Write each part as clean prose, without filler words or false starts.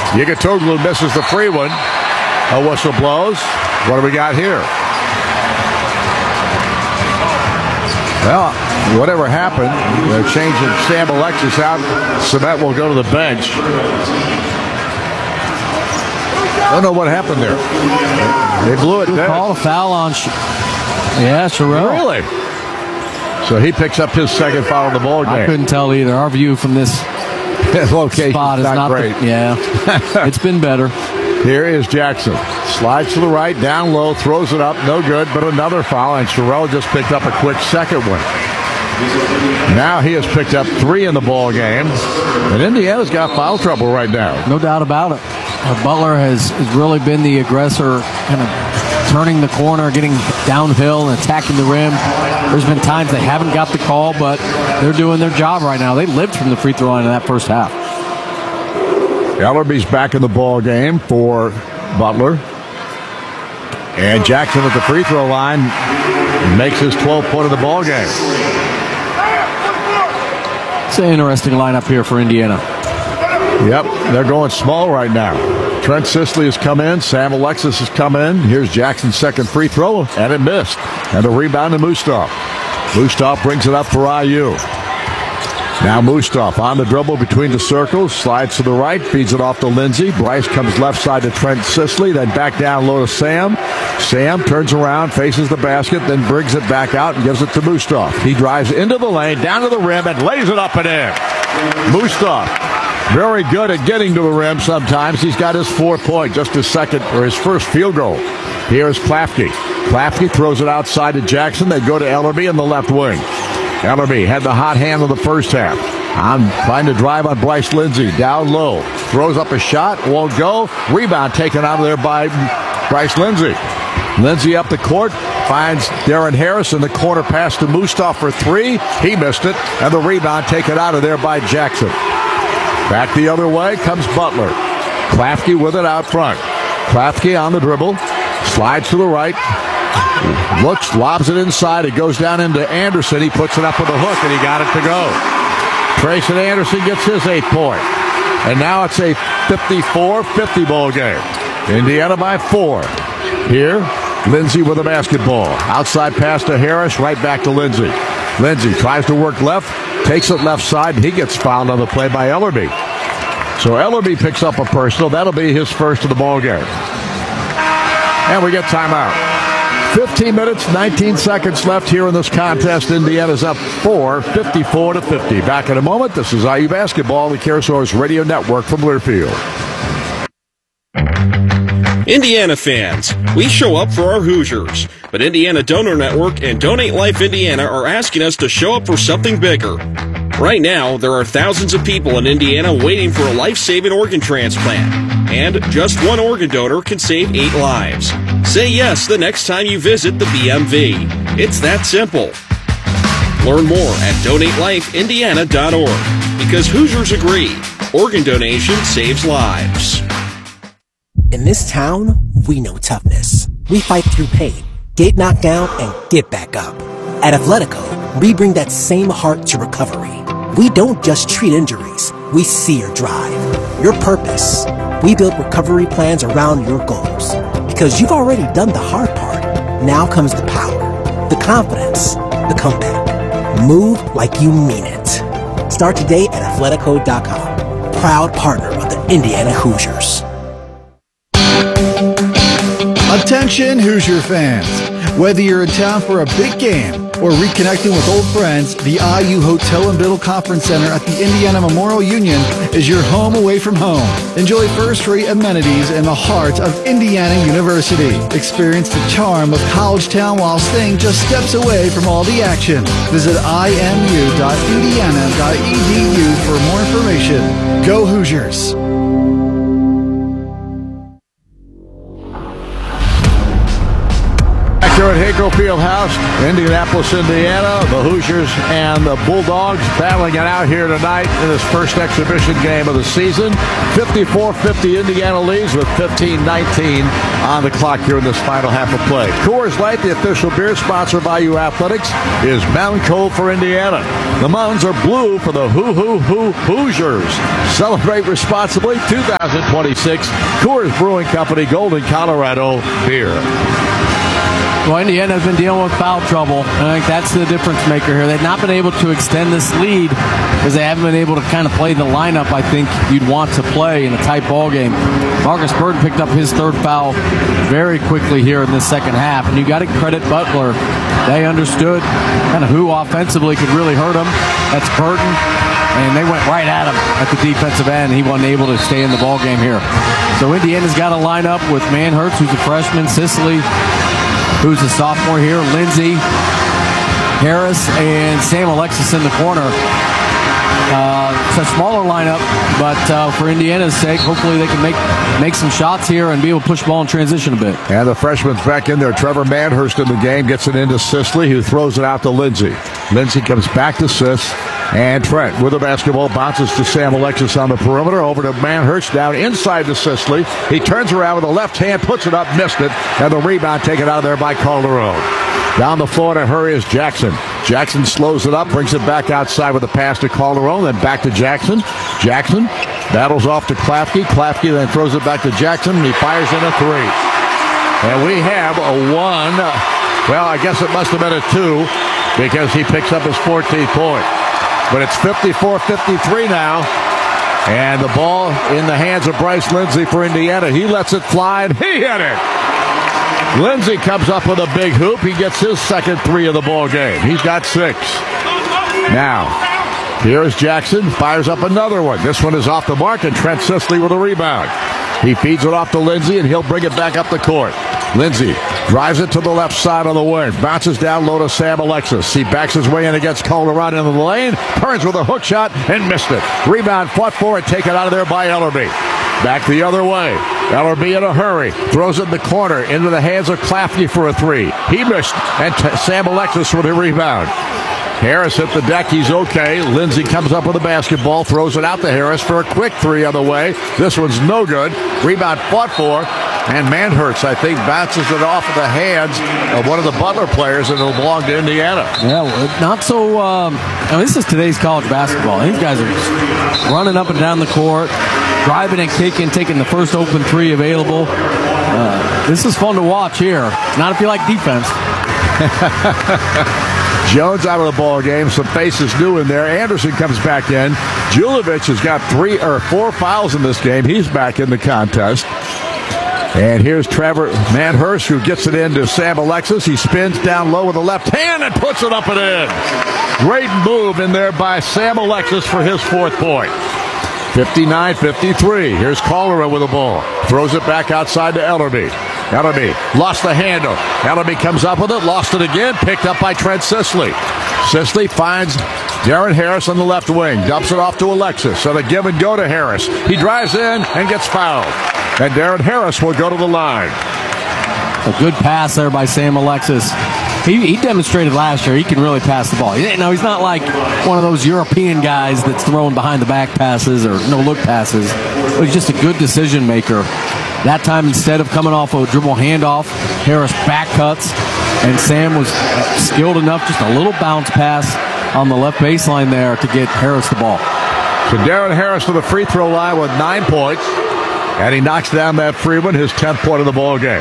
Yigitoglu misses the free one. A whistle blows. What do we got here? Well, whatever happened, they're changing Sam Alexis out. Cement will go to the bench. Don't know what happened there. They blew it dead. Call a foul on Sherrill. Really? So he picks up his second foul in the ball game. I couldn't tell either. Our view from this spot is not great. It's been better. Here is Jackson. Slides to the right, down low, throws it up, no good, but another foul, and Sherrill just picked up a quick second one. Now he has picked up 3 in the ball game, and Indiana's got foul trouble right now. No doubt about it. Butler has really been the aggressor, kind of turning the corner, getting downhill and attacking the rim. There's been times they haven't got the call, but they're doing their job right now. They lived from the free throw line in that first half. Ellerby's back in the ball game for Butler. And Jackson at the free throw line makes his 12th point of the ball game. It's an interesting lineup here for Indiana. Yep, they're going small right now. Trent Sisley has come in. Sam Alexis has come in. Here's Jackson's second free throw, and it missed. And a rebound to Mustaf. Mustaf brings it up for IU. Now Mustaf on the dribble between the circles, slides to the right, feeds it off to Lindsey. Bryce comes left side to Trent Sisley, then back down low to Sam. Sam turns around, faces the basket, then brings it back out and gives it to Mustaf. He drives into the lane, down to the rim, and lays it up and in. Mustaf, very good at getting to the rim sometimes. He's got his 4th point, just his first field goal. Here's Klafke. Klafke throws it outside to Jackson. They go to Ellerby in the left wing. Ellerby had the hot hand in the first half. I'm trying to drive on Bryce Lindsey. Down low. Throws up a shot. Won't go. Rebound taken out of there by Bryce Lindsey. Lindsey up the court. Finds Darren Harris in the corner pass to Mustaf for 3. He missed it. And the rebound taken out of there by Jackson. Back the other way comes Butler. Klafke with it out front. Klafke on the dribble. Slides to the right. Looks, lobs it inside. It goes down into Anderson. He puts it up with a hook, and he got it to go. Trayson Anderson gets his 8th point. And now it's a 54-50 ball game. Indiana by 4. Here, Lindsey with a basketball. Outside pass to Harris, right back to Lindsey. Lindsey tries to work left, takes it left side, and he gets fouled on the play by Ellerby. So Ellerby picks up a personal. That'll be his first of the ball game. And we get timeout. 15 minutes, 19 seconds left here in this contest. Indiana's up 4, 54-50. Back in a moment. This is IU Basketball, the CareSource Radio Network from Learfield. Indiana fans, we show up for our Hoosiers, but Indiana Donor Network and Donate Life Indiana are asking us to show up for something bigger. Right now, there are thousands of people in Indiana waiting for a life-saving organ transplant, and just one organ donor can save 8 lives. Say yes the next time you visit the BMV. It's that simple. Learn more at donatelifeindiana.org, because Hoosiers agree, organ donation saves lives. In this town, we know toughness. We fight through pain, get knocked down, and get back up. At Athletico, we bring that same heart to recovery. We don't just treat injuries, we see your drive, your purpose. We build recovery plans around your goals. Because you've already done the hard part. Now comes the power, the confidence, the comeback. Move like you mean it. Start today at Athletico.com. Proud partner of the Indiana Hoosiers. Attention Hoosier fans! Whether you're in town for a big game or reconnecting with old friends, the IU Hotel and Biddle Conference Center at the Indiana Memorial Union is your home away from home. Enjoy first-rate amenities in the heart of Indiana University. Experience the charm of College Town while staying just steps away from all the action. Visit imu.indiana.edu for more information. Go Hoosiers! Back here Here at Hinkle Fieldhouse, Indianapolis, Indiana, the Hoosiers and the Bulldogs battling it out here tonight in this first exhibition game of the season. 54-50 Indiana leads with 15-19 on the clock here in this final half of play. Coors Light, the official beer sponsor of IU Athletics, is Mountain Cold for Indiana. The mountains are blue for the Hoosiers. Celebrate responsibly. 2026 Coors Brewing Company, Golden, Colorado beer. Well, Indiana has been dealing with foul trouble, and I think that's the difference maker here. They've not been able to extend this lead because they haven't been able to kind of play the lineup I think you'd want to play in a tight ball game. Marcus Burton picked up his third foul very quickly here in the second half, and you got to credit Butler. They understood kind of who offensively could really hurt him. That's Burton, and they went right at him at the defensive end. He wasn't able to stay in the ball game here. So Indiana's got a lineup with Manhurts, who's a freshman, Sicily, who's a sophomore here, Lindsey, Harris, and Sam Alexis in the corner. It's a smaller lineup, but for Indiana's sake, hopefully they can make some shots here and be able to push the ball in transition a bit. And the freshman's back in there. Trevor Manhurst in the game, gets it into Sisley, who throws it out to Lindsey. Lindsey comes back to Sis. And Trent with the basketball bounces to Sam Alexis on the perimeter. Over to Manhurst down inside to Sisley. He turns around with the left hand, puts it up, missed it. And the rebound taken out of there by Calderon. Down the floor to hurry is Jackson. Jackson slows it up, brings it back outside with a pass to Calderon, then back to Jackson. Jackson battles off to Klafke. Klafke then throws it back to Jackson, and he fires in a three. And we have a one. Well, I guess it must have been a two because he picks up his 14th point. But it's 54-53 now. And the ball in the hands of Bryce Lindsey for Indiana. He lets it fly, and he hit it. Lindsey comes up with a big hoop. He gets his second three of the ball game. He's got 6. Now, here's Jackson. Fires up another one. This one is off the mark, and Trent Sisley with a rebound. He feeds it off to Lindsey, and he'll bring it back up the court. Lindsey drives it to the left side on the wing. Bounces down low to Sam Alexis. He backs his way in against Calderon into the lane. Turns with a hook shot and missed it. Rebound fought for and taken out of there by Ellerby. Back the other way. Ellerby in a hurry. Throws it in the corner into the hands of Klafke for a three. He missed. And Sam Alexis with a rebound. Harris hit the deck. He's okay. Lindsey comes up with the basketball. Throws it out to Harris for a quick three on the way. This one's no good. Rebound fought for. And Manhurst, I think, bounces it off of the hands of one of the Butler players, and it'll belong to Indiana. Yeah, not so. This is today's college basketball. These guys are just running up and down the court, driving and kicking, taking the first open three available. This is fun to watch here. Not if you like defense. Jones out of the ball game. Some faces new in there. Anderson comes back in. Julovic has got 3 or 4 fouls in this game. He's back in the contest. And here's Trevor Manhurst, who gets it into Sam Alexis. He spins down low with the left hand and puts it up and in. Great move in there by Sam Alexis for his 4th point. 59-53. Here's Calderon with the ball. Throws it back outside to Ellerby. Ellerby lost the handle. Ellerby comes up with it, lost it again, picked up by Trent Sisley. Sisley finds Darren Harris on the left wing, dumps it off to Alexis. So the give and go to Harris. He drives in and gets fouled. And Darren Harris will go to the line. A good pass there by Sam Alexis. He demonstrated last year he can really pass the ball. He's not like one of those European guys that's throwing behind the back passes or no-look passes. But he's just a good decision maker. That time, instead of coming off a dribble handoff, Harris back cuts, and Sam was skilled enough, just a little bounce pass on the left baseline there to get Harris the ball. So Darren Harris to the free throw line with 9 points, and he knocks down that free one, his 10th point of the ball game.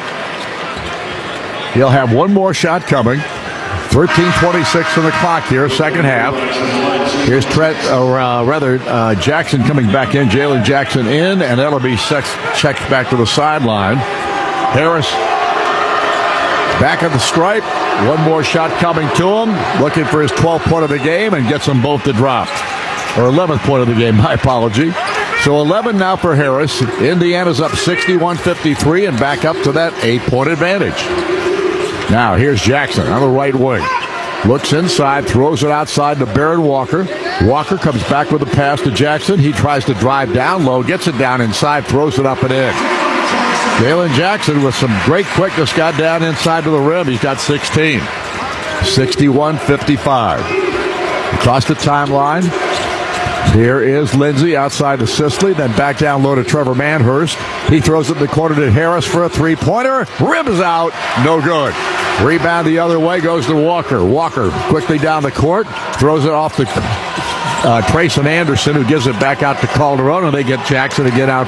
He'll have one more shot coming. 13:26 on the clock here, second half. Here's Jackson coming back in. Jalen Jackson in, and Ellerby checks back to the sideline. Harris back at the stripe. One more shot coming to him. Looking for his 12th point of the game and gets them both to drop. Or 11th point of the game, my apology. So 11 now for Harris. Indiana's up 61-53 and back up to that 8-point advantage. Now here's Jackson on the right wing. Looks inside, throws it outside to Baron Walker. Walker comes back with a pass to Jackson. He tries to drive down low, gets it down inside, throws it up and in. Jalen Jackson with some great quickness got down inside to the rim. He's got 16. 61-55. Across the timeline. Here is Lindsay outside to Sisley, then back down low to Trevor Manhurst. He throws it in the corner to Harris for a three-pointer. Rim is out. No good. Rebound the other way goes to Walker. Walker quickly down the court. Throws it off to Trayson Anderson, who gives it back out to Calderon. And they get Jackson again out